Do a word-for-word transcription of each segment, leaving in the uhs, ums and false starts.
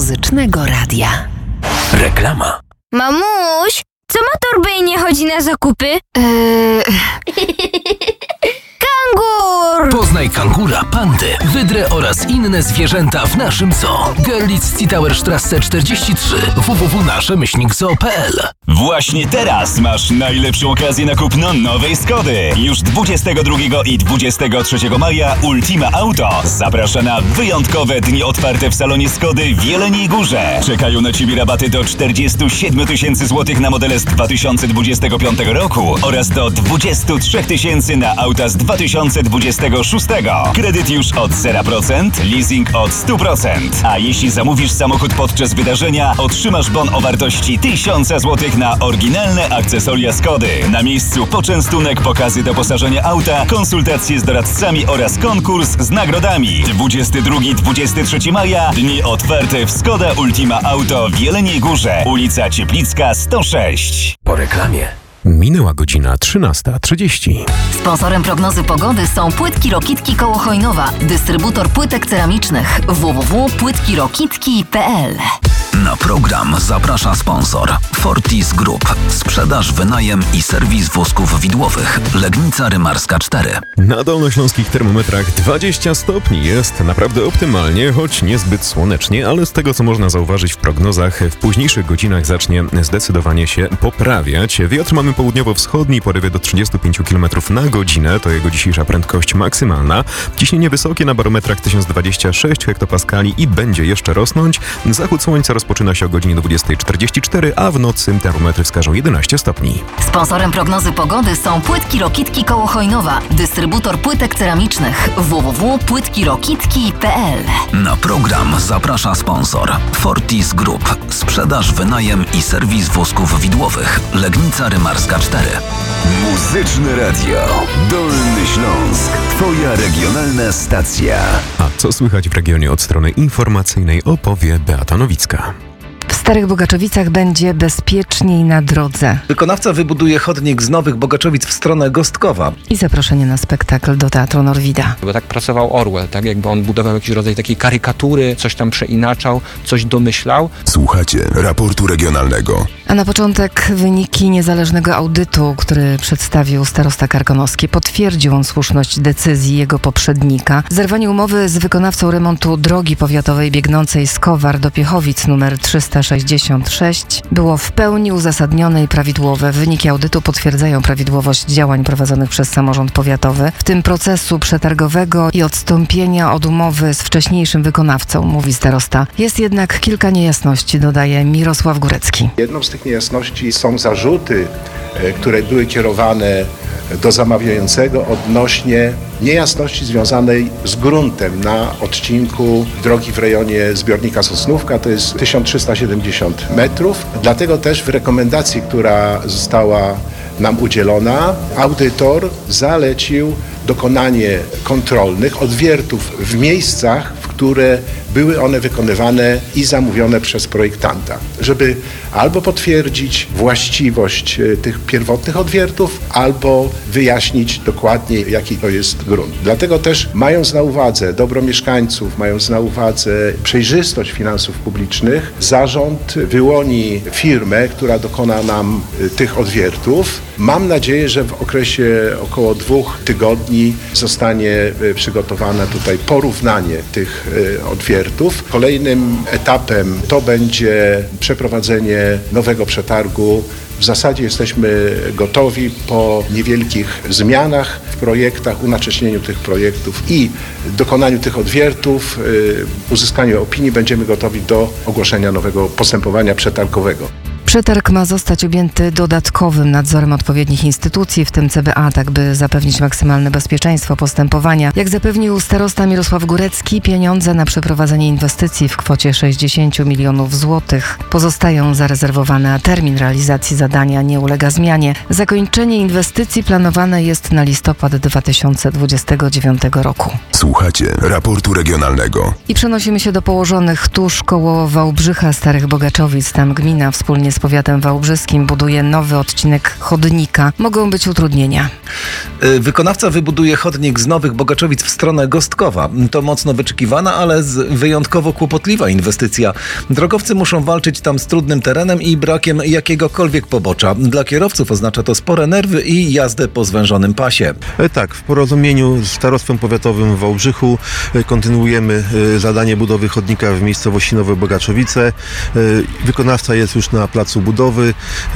Muzycznego Radia. Reklama. Mamuś, co ma torbę i nie chodzi na zakupy? Eee... Kangur! Poznaj kangura, pandy, wydrę oraz inne zwierzęta w naszym zoo. Görlitz Zietauerstrasse czterdzieści trzy w w w kropka nasze myślnik zoo kropka p l. Właśnie teraz masz najlepszą okazję na kupno nowej Skody. Już dwudziestego drugiego i dwudziestego trzeciego maja Ultima Auto zaprasza na wyjątkowe dni otwarte w salonie Skody w Jeleniej Górze. Czekają na Ciebie rabaty do czterdzieści siedem tysięcy złotych na modele z dwa tysiące dwudziestego piątego roku oraz do dwadzieścia trzy tysięcy na auta z dwa tysiące dwudziestego szóstego. Kredyt już od zero procent, leasing od sto procent. A jeśli zamówisz samochód podczas wydarzenia, otrzymasz bon o wartości tysiąc złotych na oryginalne akcesoria Skody. Na miejscu poczęstunek, pokazy doposażenia auta, konsultacje z doradcami oraz konkurs z nagrodami. dwudziestego drugiego do dwudziestego trzeciego maja dni otwarte w Skoda Ultima Auto w Jeleniej Górze. Ulica Cieplicka sto sześć. Po reklamie. Minęła godzina trzynasta trzydzieści. Sponsorem prognozy pogody są Płytki Rokitki koło Chojnowa, dystrybutor płytek ceramicznych w w w kropka płytki rokitki kropka p l. Na program zaprasza sponsor Fortis Group. Sprzedaż, wynajem i serwis wózków widłowych. Legnica Rymarska cztery. Na dolnośląskich termometrach dwadzieścia stopni. Jest naprawdę optymalnie, choć niezbyt słonecznie, ale z tego, co można zauważyć w prognozach, w późniejszych godzinach zacznie zdecydowanie się poprawiać. Wiatr mamy południowo-wschodni, porywy do trzydzieści pięć kilometrów na godzinę. To jego dzisiejsza prędkość maksymalna. Ciśnienie wysokie na barometrach tysiąc dwadzieścia sześć hektopaskali i będzie jeszcze rosnąć. Zachód słońca rozpoczyna się o godzinie dwudziestej czterdzieści cztery, a w nocy termometry wskażą jedenaście stopni. Sponsorem prognozy pogody są Płytki Rokitki koło Chojnowa, dystrybutor płytek ceramicznych w w w kropka płytki rokitki kropka p l. Na program zaprasza sponsor Fortis Group. Sprzedaż, wynajem i serwis wózków widłowych. Legnica Rymarska cztery. Muzyczne Radio. Dolny Śląsk. Twoja regionalna stacja. A co słychać w regionie od strony informacyjnej, opowie Beata Nowicka. W Starych Bogaczowicach będzie bezpieczniej na drodze. Wykonawca wybuduje chodnik z Nowych Bogaczowic w stronę Gostkowa. I zaproszenie na spektakl do Teatru Norwida. Bo tak pracował Orwell, tak jakby on budował jakiś rodzaj takiej karykatury, coś tam przeinaczał, coś domyślał. Słuchacie raportu regionalnego. A na początek wyniki niezależnego audytu, który przedstawił starosta Karkonoski. Potwierdził on słuszność decyzji jego poprzednika. Zerwanie umowy z wykonawcą remontu drogi powiatowej biegnącej z Kowar do Piechowic numer trzysta sześćdziesiąt sześć było w pełni uzasadnione i prawidłowe. Wyniki audytu potwierdzają prawidłowość działań prowadzonych przez samorząd powiatowy, w tym procesu przetargowego i odstąpienia od umowy z wcześniejszym wykonawcą, mówi starosta. Jest jednak kilka niejasności, dodaje Mirosław Górecki. Jedną z tych niejasności są zarzuty, które były kierowane do zamawiającego odnośnie niejasności związanej z gruntem na odcinku drogi w rejonie zbiornika Sosnówka, to jest tysiąc trzysta siedemdziesiąt metrów. Dlatego też w rekomendacji, która została nam udzielona, audytor zalecił dokonanie kontrolnych odwiertów w miejscach, w które były one wykonywane i zamówione przez projektanta, żeby albo potwierdzić właściwość tych pierwotnych odwiertów, albo wyjaśnić dokładnie, jaki to jest grunt. Dlatego też, mając na uwadze dobro mieszkańców, mając na uwadze przejrzystość finansów publicznych, zarząd wyłoni firmę, która dokona nam tych odwiertów. Mam nadzieję, że w okresie około dwóch tygodni zostanie przygotowane tutaj porównanie tych odwiertów. Kolejnym etapem to będzie przeprowadzenie nowego przetargu. W zasadzie jesteśmy gotowi po niewielkich zmianach w projektach, unacześnieniu tych projektów i dokonaniu tych odwiertów, uzyskaniu opinii będziemy gotowi do ogłoszenia nowego postępowania przetargowego. Przetarg ma zostać objęty dodatkowym nadzorem odpowiednich instytucji, w tym C B A, tak by zapewnić maksymalne bezpieczeństwo postępowania. Jak zapewnił starosta Mirosław Górecki, pieniądze na przeprowadzenie inwestycji w kwocie sześćdziesiąt milionów złotych pozostają zarezerwowane, a termin realizacji zadania nie ulega zmianie. Zakończenie inwestycji planowane jest na listopad dwa tysiące dwudziestego dziewiątego roku. Słuchacie raportu regionalnego. I przenosimy się do położonych tuż koło Wałbrzycha Starych Bogaczowic. Tam gmina wspólnie z z powiatem wałbrzyskim buduje nowy odcinek chodnika. Mogą być utrudnienia. Wykonawca wybuduje chodnik z Nowych Bogaczowic w stronę Gostkowa. To mocno wyczekiwana, ale wyjątkowo kłopotliwa inwestycja. Drogowcy muszą walczyć tam z trudnym terenem i brakiem jakiegokolwiek pobocza. Dla kierowców oznacza to spore nerwy i jazdę po zwężonym pasie. Tak, w porozumieniu z Starostwem Powiatowym w Wałbrzychu kontynuujemy zadanie budowy chodnika w miejscowości Nowe Bogaczowice. Wykonawca jest już na placu budowy.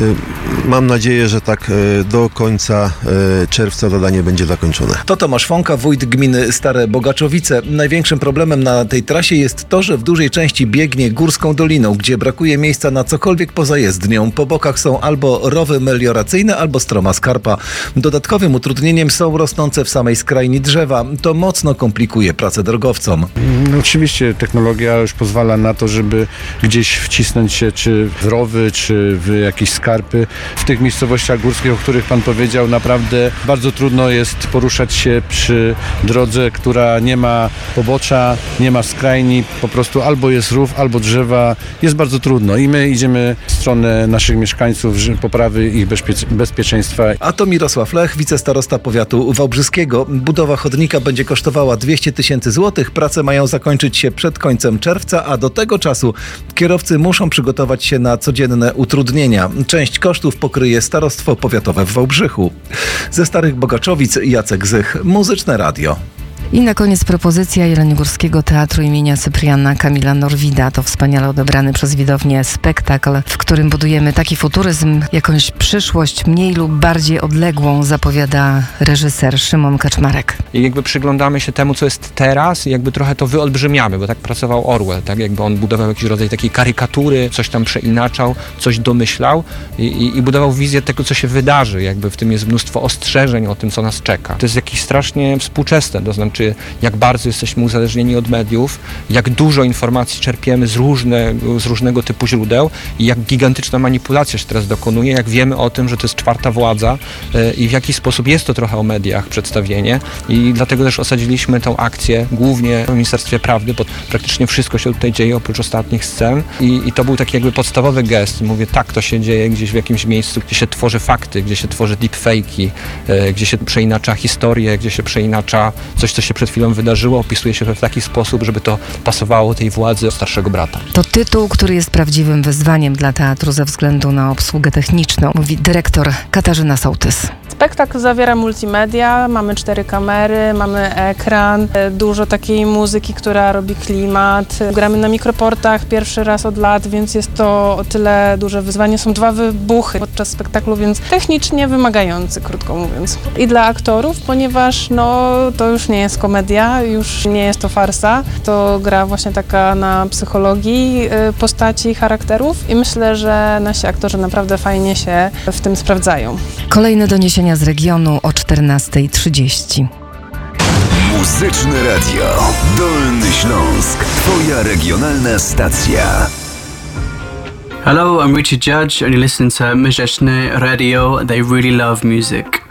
Mam nadzieję, że tak do końca czerwca zadanie będzie zakończone. To Tomasz Fąka, wójt gminy Stare Bogaczowice. Największym problemem na tej trasie jest to, że w dużej części biegnie górską doliną, gdzie brakuje miejsca na cokolwiek poza jezdnią. Po bokach są albo rowy melioracyjne, albo stroma skarpa. Dodatkowym utrudnieniem są rosnące w samej skrajni drzewa. To mocno komplikuje pracę drogowcom. No, oczywiście technologia już pozwala na to, żeby gdzieś wcisnąć się czy w rowy, czy w jakieś skarpy. W tych miejscowościach górskich, o których pan powiedział, naprawdę bardzo trudno jest poruszać się przy drodze, która nie ma pobocza, nie ma skrajni, po prostu albo jest rów, albo drzewa. Jest bardzo trudno i my idziemy w stronę naszych mieszkańców, poprawy ich bezpie- bezpieczeństwa. A to Mirosław Lech, wicestarosta powiatu wałbrzyskiego. Budowa chodnika będzie kosztowała dwieście tysięcy złotych. Prace mają zakończyć się przed końcem czerwca, a do tego czasu kierowcy muszą przygotować się na codzienne utrudnienia. Część kosztów pokryje Starostwo Powiatowe w Wałbrzychu. Ze Starych Bogaczowic Jacek Zych, Muzyczne Radio. I na koniec propozycja Jeleniogórskiego Teatru imienia Cypriana Kamila Norwida. To wspaniale odebrany przez widownię spektakl, w którym budujemy taki futuryzm, jakąś przyszłość mniej lub bardziej odległą, zapowiada reżyser Szymon Kaczmarek. I jakby przyglądamy się temu, co jest teraz i jakby trochę to wyolbrzymiamy, bo tak pracował Orwell, tak jakby on budował jakiś rodzaj takiej karykatury, coś tam przeinaczał, coś domyślał i, i, i budował wizję tego, co się wydarzy. Jakby w tym jest mnóstwo ostrzeżeń o tym, co nas czeka. To jest jakieś strasznie współczesne, to znaczy jak bardzo jesteśmy uzależnieni od mediów, jak dużo informacji czerpiemy z, różne, z różnego typu źródeł i jak gigantyczna manipulacja się teraz dokonuje, jak wiemy o tym, że to jest czwarta władza i w jaki sposób jest to trochę o mediach przedstawienie i dlatego też osadziliśmy tę akcję głównie w Ministerstwie Prawdy, bo praktycznie wszystko się tutaj dzieje oprócz ostatnich scen i, i to był taki jakby podstawowy gest. Mówię, tak, to się dzieje gdzieś w jakimś miejscu, gdzie się tworzy fakty, gdzie się tworzy deepfake'i, gdzie się przeinacza historię, gdzie się przeinacza coś, co się przed chwilą wydarzyło, opisuje się w taki sposób, żeby to pasowało tej władzy starszego brata. To tytuł, który jest prawdziwym wyzwaniem dla teatru ze względu na obsługę techniczną, mówi dyrektor Katarzyna Sołtys. Spektakl zawiera multimedia, mamy cztery kamery, mamy ekran, dużo takiej muzyki, która robi klimat. Gramy na mikroportach pierwszy raz od lat, więc jest to o tyle duże wyzwanie. Są dwa wybuchy podczas spektaklu, więc technicznie wymagający, krótko mówiąc. I dla aktorów, ponieważ no, to już nie jest komedia, już nie jest to farsa. To gra właśnie taka na psychologii postaci, charakterów i myślę, że nasi aktorzy naprawdę fajnie się w tym sprawdzają. Kolejne doniesienia z regionu o czternasta trzydzieści. Muzyczne Radio. Dolny Śląsk. Twoja regionalna stacja. Hello, I'm Richard Judge and you're listening to Muzyczne Radio. They really love music.